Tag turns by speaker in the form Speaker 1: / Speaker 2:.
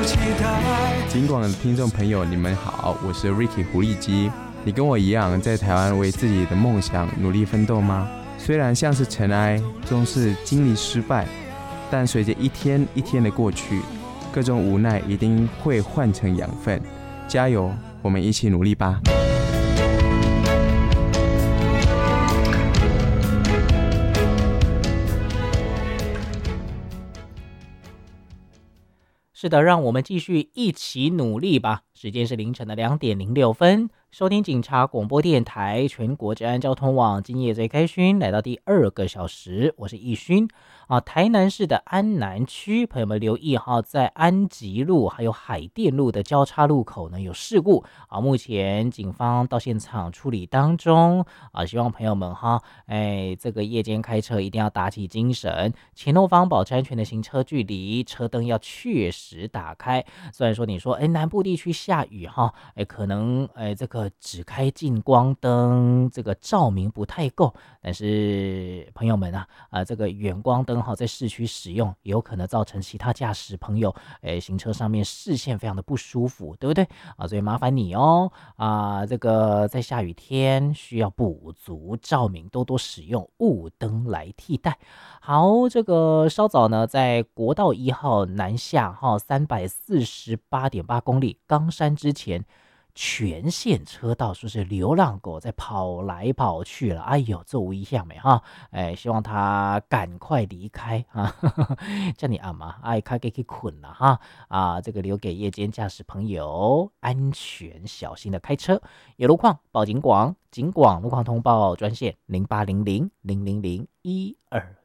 Speaker 1: 尽管的听众朋友你们好，我是 Ricky 狐狸鸡。你跟我一样在台湾为自己的梦想努力奋斗吗？虽然像是尘埃，终是经历失败，但随着一天一天的过去，各种无奈一定会换成养分。加油，我们一起努力吧。
Speaker 2: 是的，让我们继续一起努力吧。时间是凌晨的2:06，收听警察广播电台全国治安交通网，今夜最开勋，来到第2个小时，我是义勋台南市的安南区，朋友们留意在安吉路还有海淀路的交叉路口呢有事故目前警方到现场处理当中希望朋友们这个夜间开车一定要打起精神，前后方保持安全的行车距离，车灯要确实打开。虽然说你说南部地区下雨可能这个只开近光灯，这个照明不太够，但是朋友们这个远光灯在市区使用，也有可能造成其他驾驶朋友行车上面视线非常的不舒服，对不对所以麻烦你这个在下雨天需要补足照明，多多使用雾灯来替代。好，这个稍早呢，在国道1号南下348.8公里冈山之前，全线车道说是流浪狗在跑来跑去了，哎呦，这无一项没希望他赶快离开叫你嘛开给捆了这个留给夜间驾驶朋友安全小心的开车。有路况报警广路况通报专线0800000122。